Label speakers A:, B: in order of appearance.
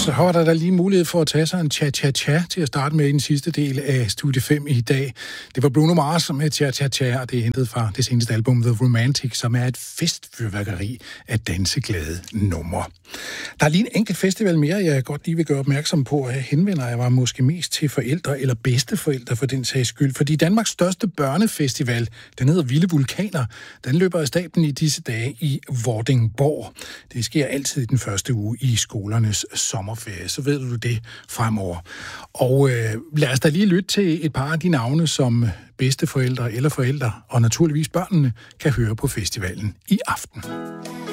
A: så var der lige mulighed for at tage sig en cha-cha-cha til at starte med i den sidste del af Studie 5 i dag. Det var Bruno Mars med cha-cha-cha, og det er hentet fra det seneste album The Romantic, som er et festfyrværkeri af danseglade numre. Der er lige en enkelt festival mere, jeg godt lige vil gøre opmærksom på, at henvender jeg mig måske mest til forældre eller bedsteforældre for den sags skyld, fordi Danmarks største børnefestival, den hedder Vilde Vulkaner, den løber af stablen i disse dage i Vordingborg. Det sker altid i den første uge i skolernes sommerferie, så ved du det fremover. Og lad os da lige lytte til et par af de navne, som bedsteforældre eller forældre, og naturligvis børnene, kan høre på festivalen i aften.